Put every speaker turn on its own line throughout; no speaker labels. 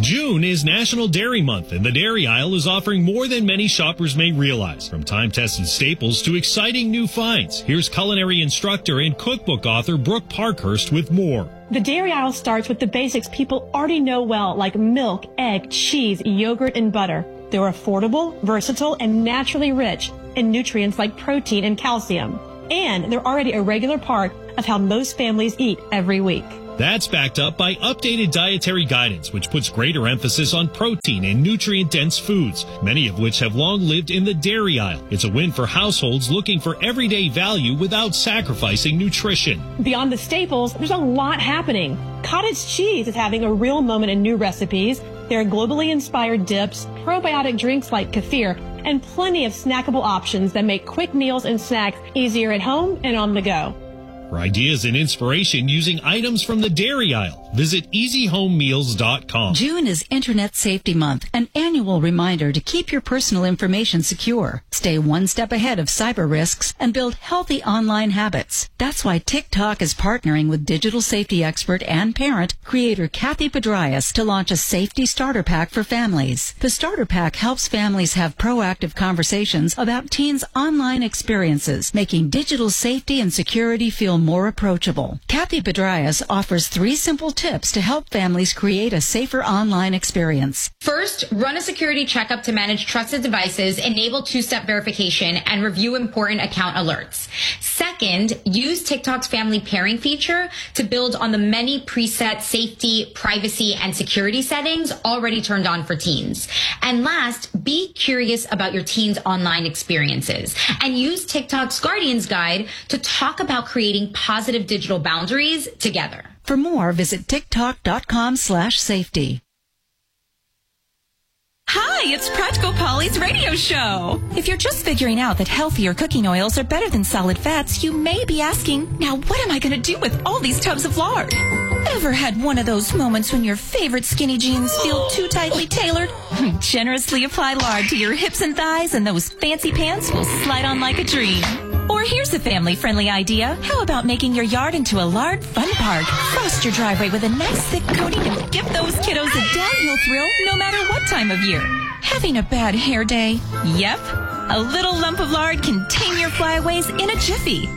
June is National Dairy Month, and the dairy aisle is offering more than many shoppers may realize. From time-tested staples to exciting new finds, here's culinary instructor and cookbook author Brooke Parkhurst with more.
The dairy aisle starts with the basics people already know well, like milk, egg, cheese, yogurt, and butter. They're affordable, versatile, and naturally rich in nutrients like protein and calcium. And they're already a regular part of how most families eat every week.
That's backed up by updated dietary guidance, which puts greater emphasis on protein and nutrient-dense foods, many of which have long lived in the dairy aisle. It's a win for households looking for everyday value without sacrificing nutrition.
Beyond the staples, there's a lot happening. Cottage cheese is having a real moment in new recipes. There are globally inspired dips, probiotic drinks like kefir, and plenty of snackable options that make quick meals and snacks easier at home and on the go.
For ideas and inspiration using items from the dairy aisle, visit easyhomemeals.com.
June is Internet Safety Month, an annual reminder to keep your personal information secure, stay one step ahead of cyber risks, and build healthy online habits. That's why TikTok is partnering with digital safety expert and parent creator Kathy Pedraias to launch a safety starter pack for families. The starter pack helps families have proactive conversations about teens' online experiences, making digital safety and security feel more approachable. Kathy Pedraias offers 3 simple tips to help families create a safer online experience.
First, run a security checkup to manage trusted devices, enable 2-step verification, and review important account alerts. Second, use TikTok's family pairing feature to build on the many preset safety, privacy, and security settings already turned on for teens. And last, be curious about your teens' online experiences and use TikTok's Guardians Guide to talk about creating positive digital boundaries together.
For more, visit tiktok.com/safety.
Hi, it's Practical Polly's radio show. If you're just figuring out that healthier cooking oils are better than solid fats, you may be asking, now what am I going to do with all these tubs of lard? Ever had one of those moments when your favorite skinny jeans feel too tightly tailored? Generously apply lard to your hips and thighs and those fancy pants will slide on like a dream. Or here's a family-friendly idea. How about making your yard into a lard fun park? Frost your driveway with a nice thick coating and give those kiddos a downhill thrill no matter what time of year. Having a bad hair day? Yep. A little lump of lard can tame your flyaways in a jiffy.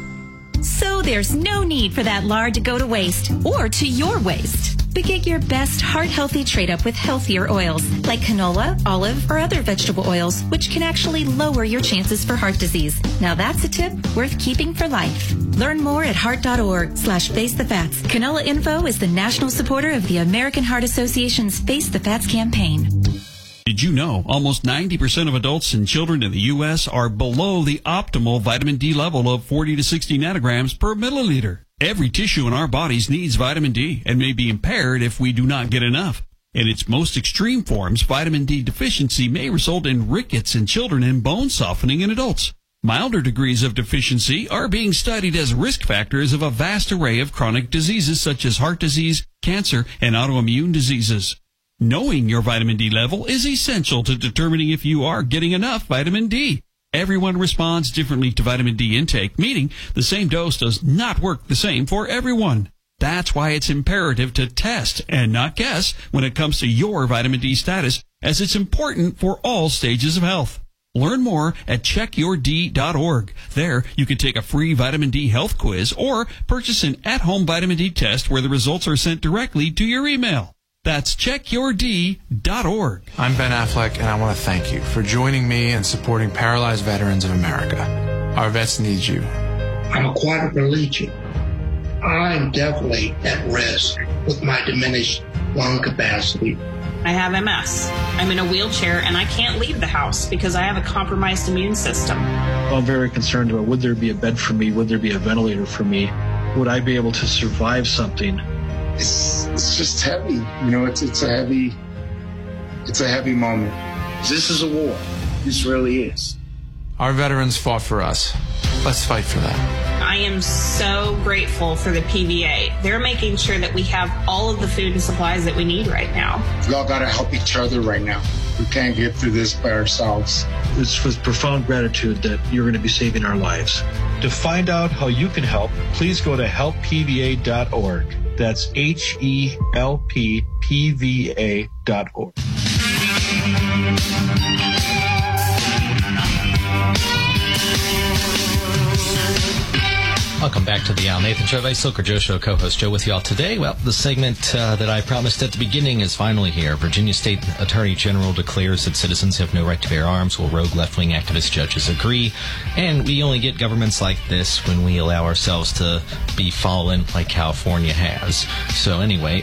So there's no need for that lard to go to waste or to your waste. But get your best heart-healthy trade-up with healthier oils like canola, olive, or other vegetable oils, which can actually lower your chances for heart disease. Now that's a tip worth keeping for life. Learn more at heart.org/FaceTheFats. Canola Info is the national supporter of the American Heart Association's Face the Fats campaign.
Did you know almost 90% of adults and children in the U.S. are below the optimal vitamin D level of 40 to 60 nanograms per milliliter? Every tissue in our bodies needs vitamin D and may be impaired if we do not get enough. In its most extreme forms, vitamin D deficiency may result in rickets in children and bone softening in adults. Milder degrees of deficiency are being studied as risk factors of a vast array of chronic diseases such as heart disease, cancer, and autoimmune diseases. Knowing your vitamin D level is essential to determining if you are getting enough vitamin D. Everyone responds differently to vitamin D intake, meaning the same dose does not work the same for everyone. That's why it's imperative to test and not guess when it comes to your vitamin D status, as it's important for all stages of health. Learn more at checkyourd.org. There, you can take a free vitamin D health quiz or purchase an at-home vitamin D test where the results are sent directly to your email. That's checkyourd.org.
I'm Ben Affleck, and I want to thank you for joining me and supporting Paralyzed Veterans of America. Our vets need you.
I'm a quadriplegic. I'm definitely at risk with my diminished lung capacity.
I have MS. I'm in a wheelchair, and I can't leave the house because I have a compromised immune system.
I'm very concerned about, would there be a bed for me? Would there be a ventilator for me? Would I be able to survive something?
It's just heavy. You know, it's a heavy moment. This is a war. This really is.
Our veterans fought for us. Let's fight for them.
I am so grateful for the PVA. They're making sure that we have all of the food and supplies that we need right now.
We all got to help each other right now. We can't get through this by ourselves.
It's with profound gratitude that you're going to be saving our lives. To find out how you can help, please go to helppva.org. That's HELPPVA.org. pva.org.
Welcome back to the Al Nathan Show. Vice Silker Joe Show, co-host Joe with you all today. Well, the segment that I promised at the beginning is finally here. Virginia State Attorney General declares that citizens have no right to bear arms. Will rogue left-wing activist judges agree? And we only get governments like this when we allow ourselves to be fallen like California has. So anyway...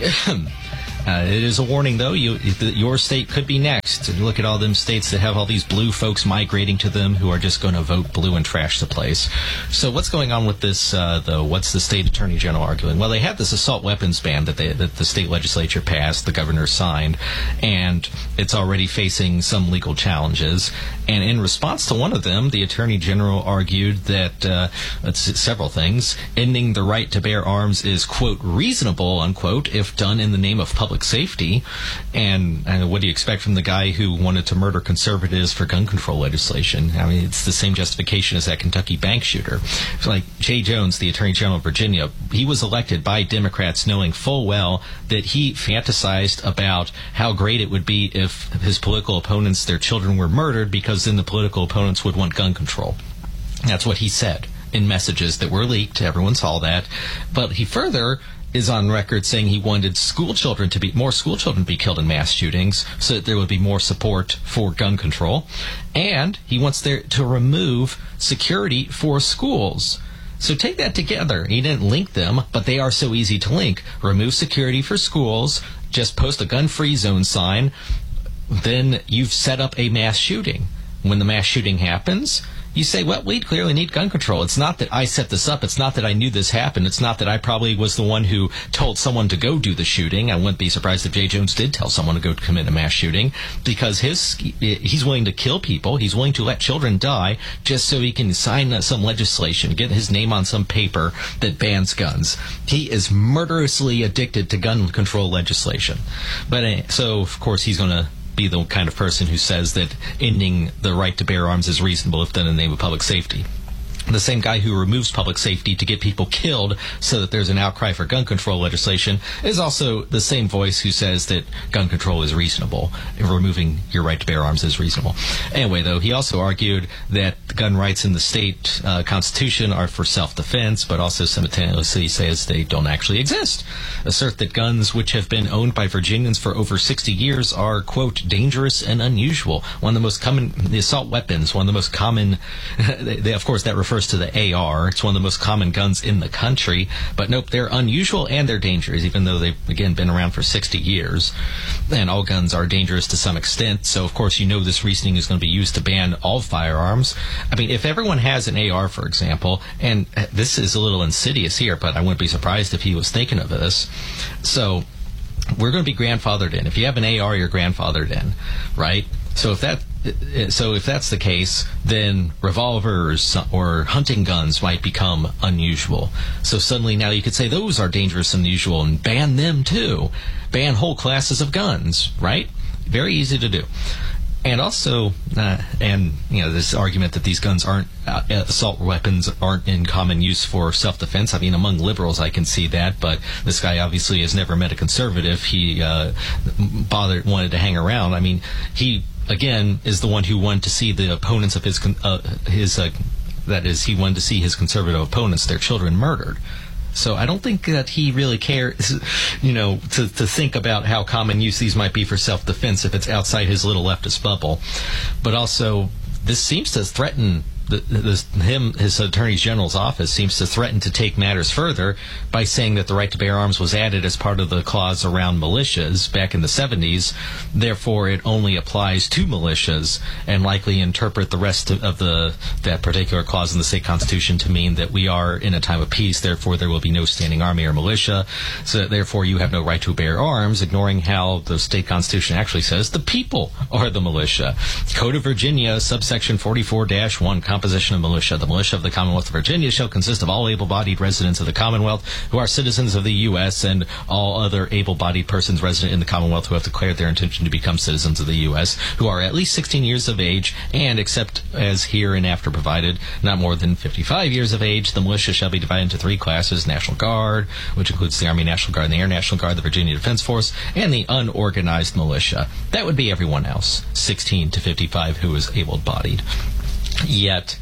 it is a warning, though. Your state could be next. Look at all them states that have all these blue folks migrating to them who are just going to vote blue and trash the place. So what's going on with this, though? What's the state attorney general arguing? Well, they have this assault weapons ban that the state legislature passed, the governor signed, and it's already facing some legal challenges. And in response to one of them, the attorney general argued that several things. Ending the right to bear arms is, quote, reasonable, unquote, if done in the name of public safety. And what do you expect from the guy who wanted to murder conservatives for gun control legislation? I mean, it's the same justification as that Kentucky bank shooter. It's like Jay Jones, the Attorney General of Virginia, he was elected by Democrats knowing full well that he fantasized about how great it would be if his political opponents, their children, were murdered, because then the political opponents would want gun control. That's what he said in messages that were leaked. Everyone saw that. But he further is on record saying he wanted more school children to be killed in mass shootings so that there would be more support for gun control. And he wants there to remove security for schools. So take that together. He didn't link them, but they are so easy to link. Remove security for schools, just post a gun-free zone sign, then you've set up a mass shooting. When the mass shooting happens, you say, well, we clearly need gun control. It's not that I set this up. It's not that I knew this happened. It's not that I probably was the one who told someone to go do the shooting. I wouldn't be surprised if Jay Jones did tell someone to go commit a mass shooting, because he's willing to kill people. He's willing to let children die just so he can sign some legislation, get his name on some paper that bans guns. He is murderously addicted to gun control legislation. But so, of course, he's going to be the kind of person who says that ending the right to bear arms is reasonable if done in the name of public safety. The same guy who removes public safety to get people killed so that there's an outcry for gun control legislation is also the same voice who says that gun control is reasonable. Removing your right to bear arms is reasonable. Anyway, though, he also argued that the gun rights in the state constitution are for self-defense, but also simultaneously says they don't actually exist. Assert that guns which have been owned by Virginians for over 60 years are, quote, dangerous and unusual. One of the most common, the assault weapons, one of the most common, of course, that refers to the AR. It's one of the most common guns in the country. But nope, they're unusual and they're dangerous, even though they've, again, been around for 60 years. And all guns are dangerous to some extent. So, of course, you know this reasoning is going to be used to ban all firearms. I mean, if everyone has an AR, for example, and this is a little insidious here, but I wouldn't be surprised if he was thinking of this. So, we're going to be grandfathered in. If you have an AR, you're grandfathered in, right? So if that's the case, then revolvers or hunting guns might become unusual. So suddenly now you could say those are dangerous and unusual and ban them too. Ban whole classes of guns, right? Very easy to do. And also, this argument that these guns aren't, assault weapons aren't in common use for self-defense. I mean, among liberals, I can see that, but this guy obviously has never met a conservative. He wanted to hang around. I mean, he, again, is the one who wanted to see the opponents of he wanted to see his conservative opponents, their children, murdered. So I don't think that he really cares, to think about how common use these might be for self-defense if it's outside his little leftist bubble. But also, this seems to threaten his Attorney General's office seems to threaten to take matters further by saying that the right to bear arms was added as part of the clause around militias back in the 70s. Therefore, it only applies to militias, and likely interpret the rest of that particular clause in the state constitution to mean that we are in a time of peace. Therefore, there will be no standing army or militia. So, therefore, you have no right to bear arms, ignoring how the state constitution actually says the people are the militia. Code of Virginia, subsection 44-1. composition of militia. The militia of the Commonwealth of Virginia shall consist of all able-bodied residents of the Commonwealth who are citizens of the U.S. and all other able-bodied persons resident in the Commonwealth who have declared their intention to become citizens of the U.S., who are at least 16 years of age, and, except as hereinafter provided, not more than 55 years of age. The militia shall be divided into 3 classes: National Guard, which includes the Army National Guard and the Air National Guard, the Virginia Defense Force, and the unorganized militia. That would be everyone else, 16 to 55, who is able-bodied. Yet,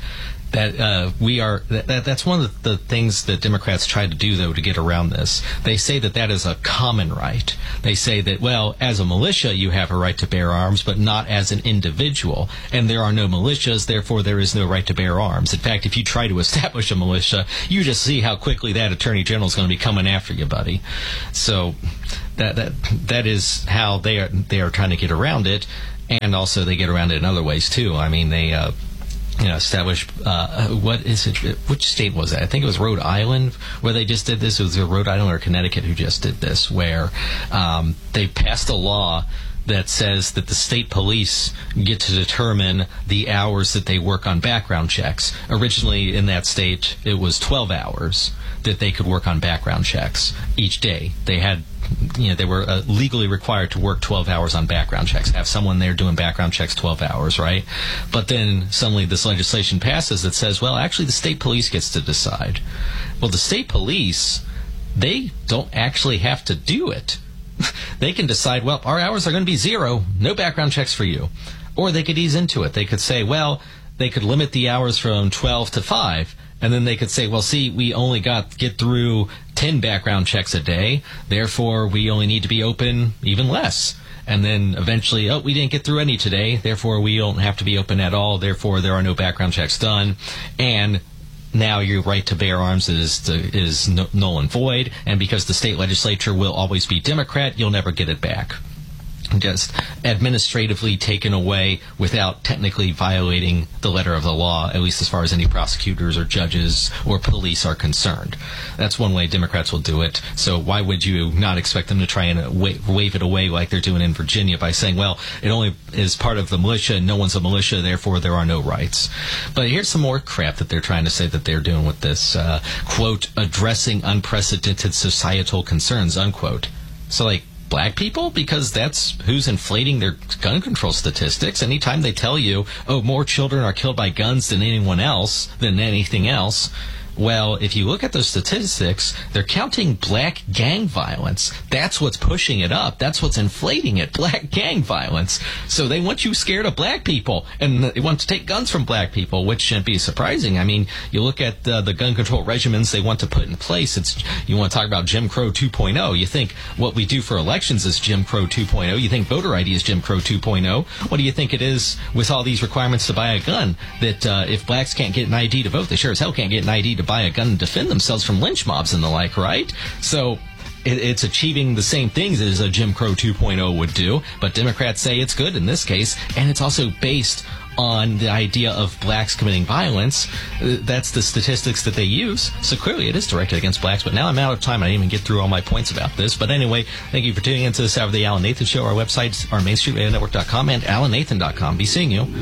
that's one of the things that Democrats try to do, though, to get around this. They say that is a common right. They say that, well, as a militia, you have a right to bear arms, but not as an individual. And there are no militias, therefore there is no right to bear arms. In fact, if you try to establish a militia, you just see how quickly that attorney general is going to be coming after you, buddy. So that is how they are trying to get around it. And also they get around it in other ways, too. I mean, they established, what is it? Which state was that? I think it was Rhode Island where they just did this. It was Rhode Island or Connecticut who just did this, where they passed a law that says that the state police get to determine the hours that they work on background checks. Originally in that state, it was 12 hours that they could work on background checks each day. They were legally required to work 12 hours on background checks, have someone there doing background checks 12 hours, right? But then suddenly this legislation passes that says, well, actually the state police gets to decide. Well, the state police, they don't actually have to do it. They can decide, well, our hours are going to be 0, no background checks for you. Or they could ease into it. They could say, well, they could limit the hours from 12 to 5. And then they could say, well, see, we only get through 10 background checks a day, therefore we only need to be open even less. And then eventually, we didn't get through any today, therefore we don't have to be open at all, therefore there are no background checks done. And now your right to bear arms is null and void, and because the state legislature will always be Democrat, you'll never get it back. Just administratively taken away without technically violating the letter of the law, at least as far as any prosecutors or judges or police are concerned. That's one way Democrats will do it. So why would you not expect them to try and wave it away like they're doing in Virginia by saying, well, it only is part of the militia and no one's a militia, therefore there are no rights. But here's some more crap that they're trying to say that they're doing with this, quote, addressing unprecedented societal concerns, unquote. So, like, black people, because that's who's inflating their gun control statistics. Anytime they tell you, more children are killed by guns than anything else, well, if you look at those statistics, they're counting black gang violence. That's what's pushing it up. That's what's inflating it, black gang violence. So they want you scared of black people, and they want to take guns from black people, which shouldn't be surprising. I mean, you look at the gun control regimens they want to put in place. You want to talk about Jim Crow 2.0. You think what we do for elections is Jim Crow 2.0. You think voter ID is Jim Crow 2.0. What do you think it is with all these requirements to buy a gun? That if blacks can't get an ID to vote, they sure as hell can't get an ID to buy a gun and defend themselves from lynch mobs and the like, right? So it's achieving the same things as a Jim Crow 2.0 would do, but Democrats say it's good in this case, and it's also based on the idea of blacks committing violence. That's the statistics that they use, so clearly it is directed against blacks. But now I'm out of time. I didn't even get through all my points about this. But anyway, thank you for tuning into this hour of the Alan Nathan Show. Our websites are MainStreetRadioNetwork.com and AlanNathan.com. Be seeing you.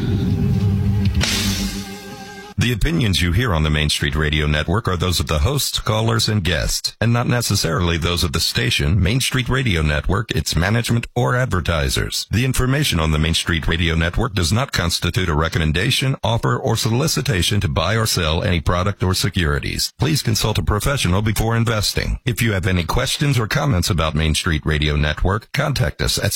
The opinions you hear on the Main Street Radio Network are those of the hosts, callers, and guests, and not necessarily those of the station, Main Street Radio Network, its management, or advertisers. The information on the Main Street Radio Network does not constitute a recommendation, offer, or solicitation to buy or sell any product or securities. Please consult a professional before investing. If you have any questions or comments about Main Street Radio Network, contact us at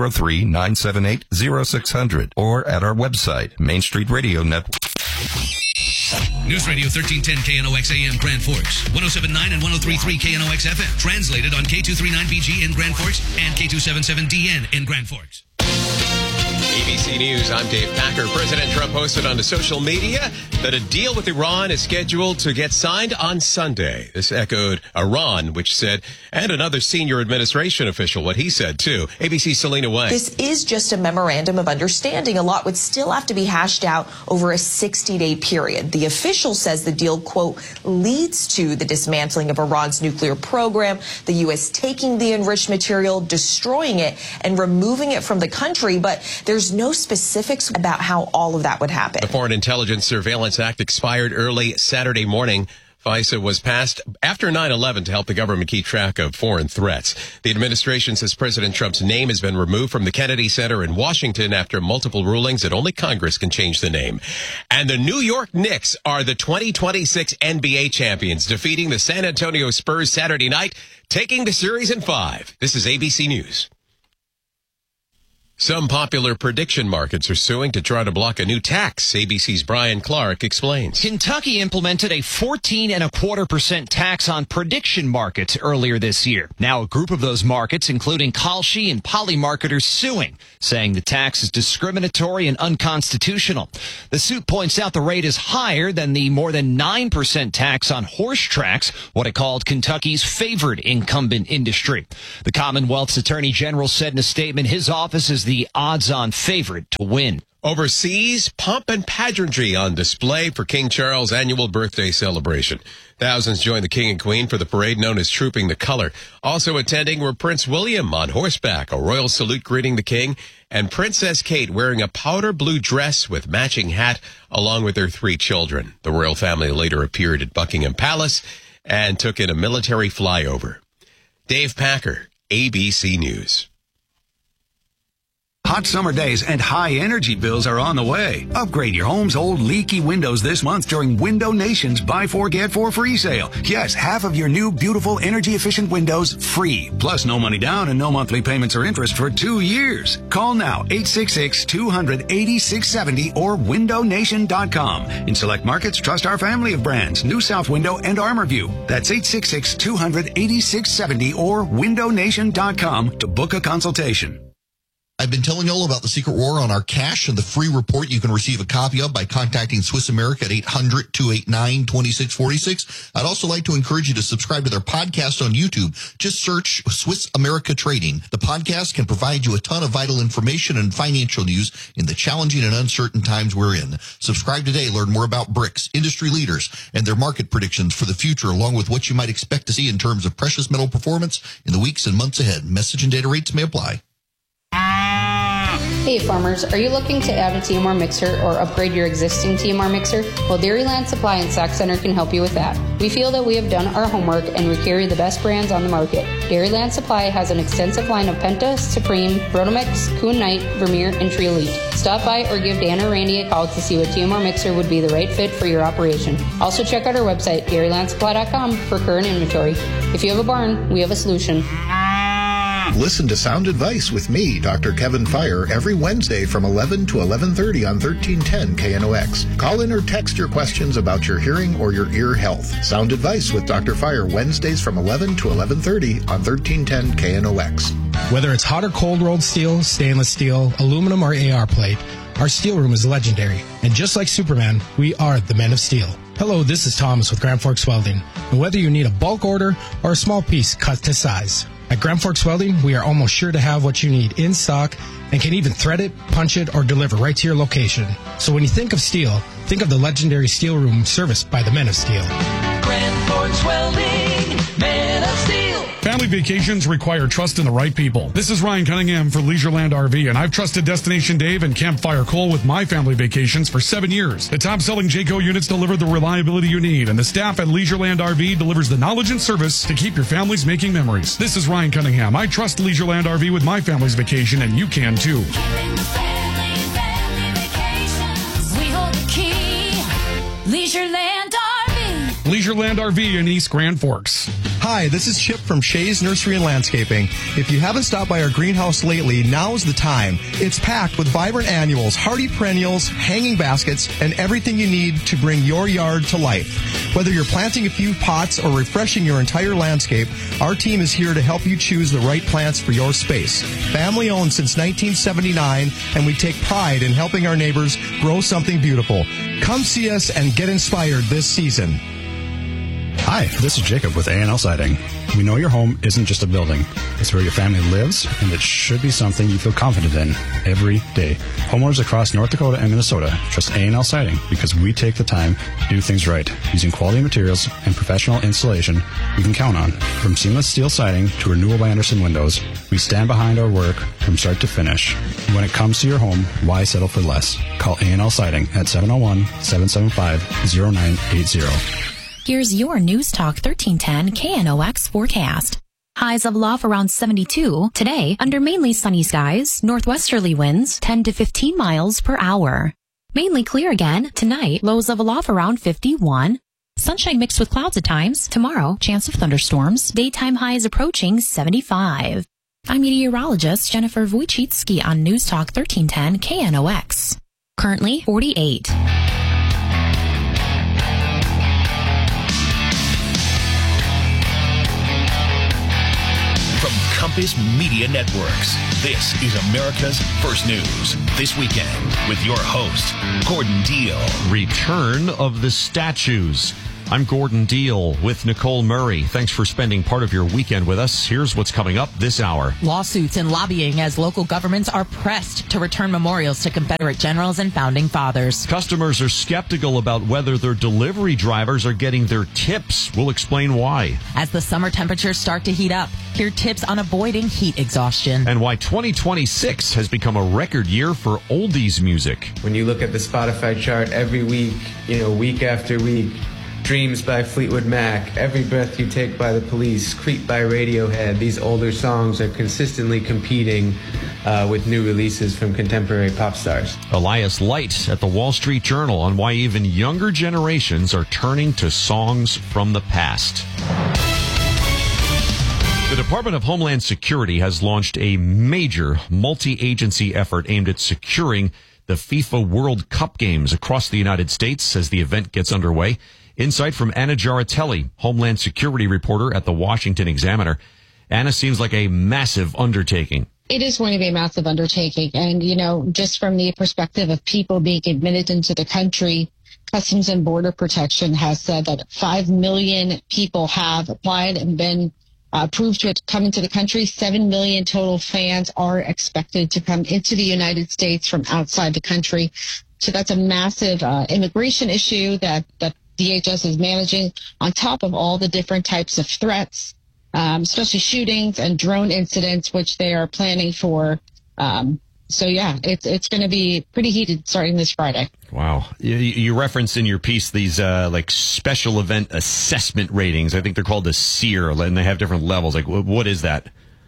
703-978-0600 or at our website, Main Street Radio Network.
News Radio 1310 KNOX AM Grand Forks, 107.9 and 103.3 KNOX FM. Translated on K239BG in Grand Forks and K277DN in Grand Forks.
ABC News, I'm Dave Packer. President Trump posted onto social media that a deal with Iran is scheduled to get signed on Sunday. This echoed Iran, which said, and another senior administration official, what he said, too. ABC's Selena Wang.
This is just a memorandum of understanding. A lot would still have to be hashed out over a 60-day period. The official says the deal, quote, leads to the dismantling of Iran's nuclear program, the U.S. taking the enriched material, destroying it, and removing it from the country. But there's no no specifics about how all of that would happen.
The Foreign Intelligence Surveillance Act expired early Saturday morning. FISA was passed after 9/11 to help the government keep track of foreign threats. The administration says President Trump's name has been removed from the Kennedy Center in Washington after multiple rulings that only Congress can change the name. And the New York Knicks are the 2026 NBA champions, defeating the San Antonio Spurs Saturday night, taking the series in 5. This is ABC News. Some popular prediction markets are suing to try to block a new tax. ABC's Brian Clark explains.
Kentucky implemented a 14.25% tax on prediction markets earlier this year. Now a group of those markets, including Kalshi and Polymarket, are suing, saying the tax is discriminatory and unconstitutional. The suit points out the rate is higher than the more than 9% tax on horse tracks, what it called Kentucky's favored incumbent industry. The Commonwealth's Attorney General said in a statement his office is the odds-on favorite to win.
Overseas, pomp and pageantry on display for King Charles' annual birthday celebration. Thousands joined the King and Queen for the parade known as Trooping the Color. Also attending were Prince William on horseback, a royal salute greeting the King, and Princess Kate wearing a powder blue dress with matching hat along with their 3 children. The royal family later appeared at Buckingham Palace and took in a military flyover. Dave Packer, ABC News.
Hot summer days and high energy bills are on the way. Upgrade your home's old leaky windows this month during Window Nation's Buy 4 Get 4 free sale. Yes, half of your new beautiful energy efficient windows free. Plus no money down and no monthly payments or interest for 2 years. Call now 866-200-8670 or windownation.com. In select markets, trust our family of brands, New South Window and ArmorView. That's 866-200-8670 or windownation.com to book a consultation.
I've been telling you all about the Secret War on our cash and the free report you can receive a copy of by contacting Swiss America at 800-289-2646. I'd also like to encourage you to subscribe to their podcast on YouTube. Just search Swiss America Trading. The podcast can provide you a ton of vital information and financial news in the challenging and uncertain times we're in. Subscribe today. Learn more about BRICS, industry leaders, and their market predictions for the future, along with what you might expect to see in terms of precious metal performance in the weeks and months ahead. Message and data rates may apply.
Hey farmers, are you looking to add a TMR mixer or upgrade your existing TMR mixer? Well, Dairyland Supply and Sac Center can help you with that. We feel that we have done our homework and we carry the best brands on the market. Dairyland Supply has an extensive line of Penta, Supreme, Rotomix, Kuhn Knight, Vermeer, and Tree Elite. Stop by or give Dan or Randy a call to see what TMR mixer would be the right fit for your operation. Also check out our website, dairylandsupply.com, for current inventory. If you have a barn, we have a solution.
Listen to Sound Advice with me, Dr. Kevin Fire, every Wednesday from 11 to 11:30 on 1310 KNOX. Call in or text your questions about your hearing or your ear health. Sound Advice with Dr. Fire, Wednesdays from 11 to 11:30 on 1310 KNOX.
Whether it's hot or cold rolled steel, stainless steel, aluminum, or AR plate, our steel room is legendary. And just like Superman, we are the Men of Steel. Hello, this is Thomas with Grand Forks Welding. And whether you need a bulk order or a small piece cut to size, at Grand Forks Welding, we are almost sure to have what you need in stock and can even thread it, punch it, or deliver right to your location. So when you think of steel, think of the legendary steel room serviced by the Men of Steel.
Grand Forks Welding, Men of Steel.
Family vacations require trust in the right people. This is Ryan Cunningham for Leisureland RV, and I've trusted Destination Dave and Campfire Cole with my family vacations for 7 years. The top-selling Jayco units deliver the reliability you need, and the staff at Leisureland RV delivers the knowledge and service to keep your families making memories. This is Ryan Cunningham. I trust Leisureland RV with my family's vacation, and you can too.
We hold the key. Leisureland RV.
Leisureland RV in East Grand Forks.
Hi, this is Chip from Shays Nursery and Landscaping. If you haven't stopped by our greenhouse lately, now is the time. It's packed with vibrant annuals, hardy perennials, hanging baskets, and everything you need to bring your yard to life. Whether you're planting a few pots or refreshing your entire landscape, our team is here to help you choose the right plants for your space. Family owned since 1979, and we take pride in helping our neighbors grow something beautiful. Come see us and get inspired this season.
Hi, this is Jacob with A&L Siding.
We know your home isn't just a building. It's where your family lives, and it should be something you feel confident in every day. Homeowners across North Dakota and Minnesota trust A&L Siding because we take the time to do things right, using quality materials and professional installation you can count on. From seamless steel siding to Renewal by Andersen windows, we stand behind our work from start to finish. When it comes to your home, why settle for less? Call A&L Siding at 701-775-0980.
Here's your News Talk 1310 KNOX forecast. Highs of low around 72. Today, under mainly sunny skies, northwesterly winds 10 to 15 miles per hour. Mainly clear again. Tonight, lows of low around 51. Sunshine mixed with clouds at times. Tomorrow, chance of thunderstorms. Daytime highs approaching 75. I'm meteorologist Jennifer Wojcicki on News Talk 1310 KNOX. Currently 48.
From Compass Media Networks, this is America's First News. This weekend with your host, Gordon Deal.
Return of the statues. I'm Gordon Deal with Nicole Murray. Thanks for spending part of your weekend with us. Here's what's coming up this hour.
Lawsuits and lobbying as local governments are pressed to return memorials to Confederate generals and founding fathers.
Customers are skeptical about whether their delivery drivers are getting their tips. We'll explain why.
As the summer temperatures start to heat up, hear tips on avoiding heat exhaustion.
And why 2026 has become a record year for oldies music.
When you look at the Spotify chart every week, week after week, Dreams by Fleetwood Mac, Every Breath You Take by The Police, Creep by Radiohead. These older songs are consistently competing with new releases from contemporary pop stars.
Elias Light at the Wall Street Journal on why even younger generations are turning to songs from the past. The Department of Homeland Security has launched a major multi-agency effort aimed at securing the FIFA World Cup games across the United States as the event gets underway. Insight from Anna Giaratelli, Homeland Security reporter at the Washington Examiner. Anna, seems like a massive undertaking.
It is going to be a massive undertaking. And, just from the perspective of people being admitted into the country, Customs and Border Protection has said that 5 million people have applied and been approved to come into the country. 7 million total fans are expected to come into the United States from outside the country. So that's a massive immigration issue that DHS is managing on top of all the different types of threats, especially shootings and drone incidents, which they are planning for. It's going to be pretty heated starting this Friday.
Wow. You reference in your piece these special event assessment ratings. I think they're called the SEER, and they have different levels. Like, what is that?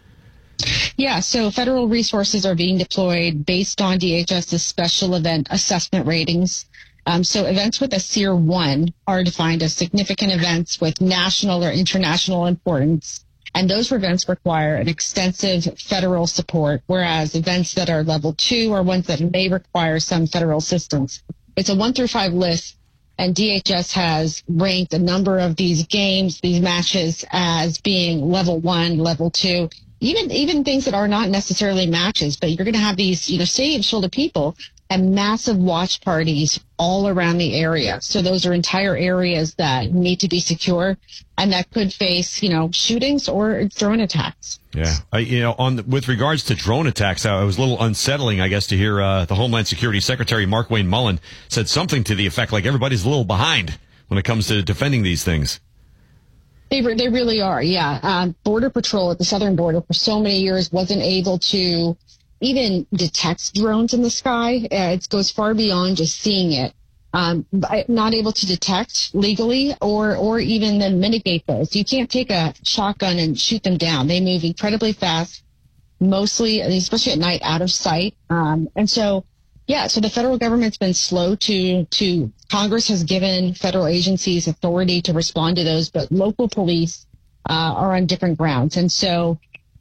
Yeah, so federal resources are being deployed based on DHS's special event assessment ratings. So events with a SEER 1 are defined as significant events with national or international importance. And those events require an extensive federal support, whereas events that are level 2 are ones that may require some federal assistance. It's a 1 through 5 list, and DHS has ranked a number of these games, these matches, as being level 1, level 2, even things that are not necessarily matches, but you're going to have these, stadiums full of people and massive watch parties all around the area. So those are entire areas that need to be secure and that could face, shootings or drone attacks.
Yeah. With regards to drone attacks, it was a little unsettling, I guess, to hear the Homeland Security Secretary Markwayne Mullin said something to the effect like everybody's a little behind when it comes to defending these things.
They really are, yeah. Border Patrol at the southern border for so many years wasn't able to even detect drones in the sky. It goes far beyond just seeing it. Not able to detect legally or even then mitigate those. You can't take a shotgun and shoot them down. They move incredibly fast, mostly, especially at night, out of sight. So the federal government's been slow to Congress has given federal agencies authority to respond to those, but local police are on different grounds. And so,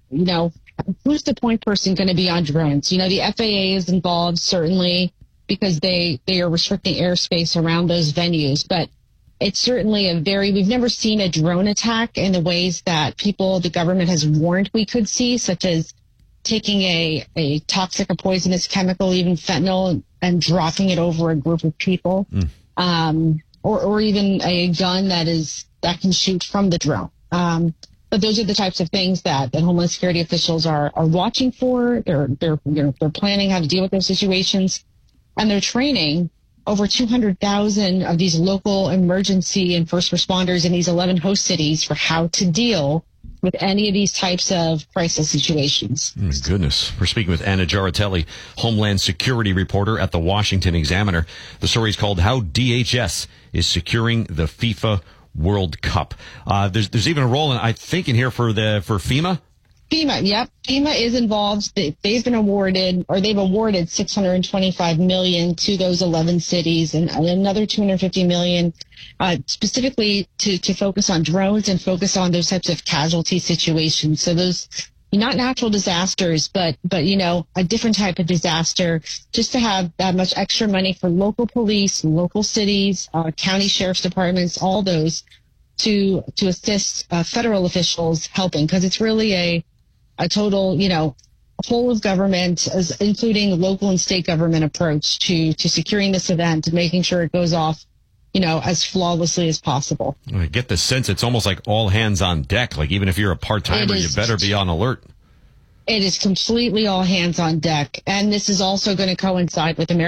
who's the point person going to be on drones? The FAA is involved, certainly, because they are restricting airspace around those venues. But it's certainly we've never seen a drone attack in the ways that the government has warned we could see, such as taking a toxic or poisonous chemical, even fentanyl, and dropping it over a group of people, or even a gun that can shoot from the drone. But those are the types of things that Homeland Security officials are watching for. They're planning how to deal with those situations, and they're training over 200,000 of these local emergency and first responders in these 11 host cities for how to deal with any of these types of crisis situations.
My goodness. We're speaking with Anna Giarratelli, Homeland Security reporter at the Washington Examiner. The story is called How DHS is Securing the FIFA World Cup. There's even a role, I think, in here for FEMA.
FEMA, yep. FEMA is involved. They've awarded $625 million to those 11 cities and another $250 million specifically to focus on drones and focus on those types of casualty situations. So those, not natural disasters, but a different type of disaster, just to have that much extra money for local police, local cities, county sheriff's departments, all those to assist federal officials helping, because it's really a total, whole of government, including local and state government approach to securing this event and making sure it goes off, as flawlessly as possible.
I get the sense it's almost like all hands on deck. Like, even if you're a part-timer, you better be on alert.
It is completely all hands on deck. And this is also going to coincide with America.